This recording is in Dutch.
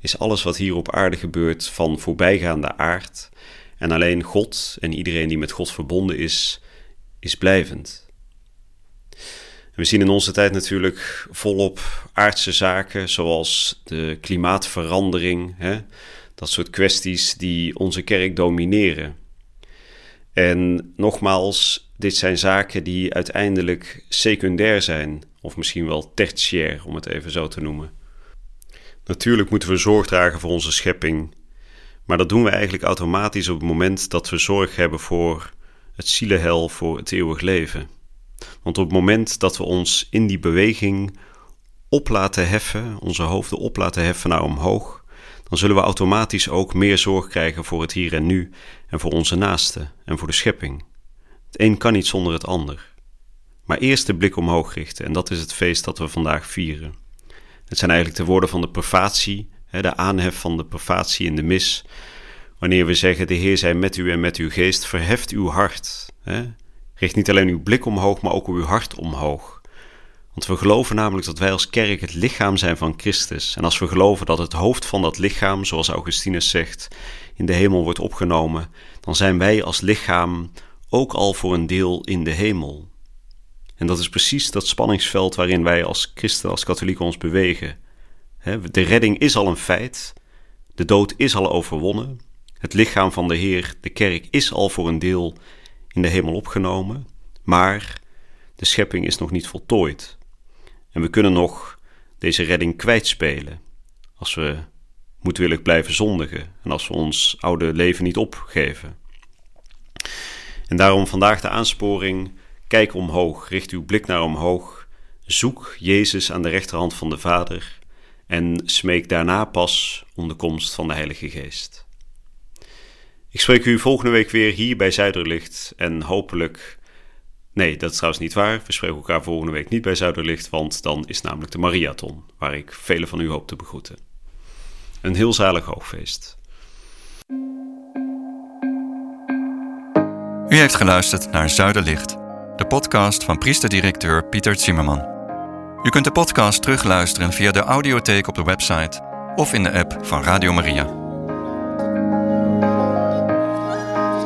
is alles wat hier op aarde gebeurt van voorbijgaande aard en alleen God en iedereen die met God verbonden is blijvend. We zien in onze tijd natuurlijk volop aardse zaken zoals de klimaatverandering, dat soort kwesties die onze kerk domineren. En nogmaals, dit zijn zaken die uiteindelijk secundair zijn, of misschien wel tertiair, om het even zo te noemen. Natuurlijk moeten we zorg dragen voor onze schepping, maar dat doen we eigenlijk automatisch op het moment dat we zorg hebben voor het zielenheil, voor het eeuwig leven. Want op het moment dat we ons in die beweging op laten heffen, onze hoofden op laten heffen naar omhoog, dan zullen we automatisch ook meer zorg krijgen voor het hier en nu en voor onze naasten en voor de schepping. Het een kan niet zonder het ander. Maar eerst de blik omhoog richten en dat is het feest dat we vandaag vieren. Het zijn eigenlijk de woorden van de prefatie, de aanhef van de prefatie in de mis. Wanneer we zeggen, de Heer zij met u en met uw geest, verheft uw hart. Richt niet alleen uw blik omhoog, maar ook uw hart omhoog. Want we geloven namelijk dat wij als kerk het lichaam zijn van Christus. En als we geloven dat het hoofd van dat lichaam, zoals Augustinus zegt, in de hemel wordt opgenomen, dan zijn wij als lichaam ook al voor een deel in de hemel. En dat is precies dat spanningsveld waarin wij als christen, als katholieken ons bewegen. De redding is al een feit, de dood is al overwonnen, het lichaam van de Heer, de kerk, is al voor een deel in de hemel opgenomen, maar de schepping is nog niet voltooid. En we kunnen nog deze redding kwijtspelen als we moedwillig blijven zondigen en als we ons oude leven niet opgeven. En daarom vandaag de aansporing: kijk omhoog, richt uw blik naar omhoog, zoek Jezus aan de rechterhand van de Vader en smeek daarna pas om de komst van de Heilige Geest. Ik spreek u volgende week weer hier bij Zuiderlicht en hopelijk... Nee, dat is trouwens niet waar. We spreken elkaar volgende week niet bij Zuiderlicht, want dan is namelijk de Mariathon, waar ik velen van u hoop te begroeten. Een heel zalig hoogfeest. U heeft geluisterd naar Zuiderlicht, de podcast van priester-directeur Pieter Zimmerman. U kunt de podcast terugluisteren via de audiotheek op de website of in de app van Radio Maria.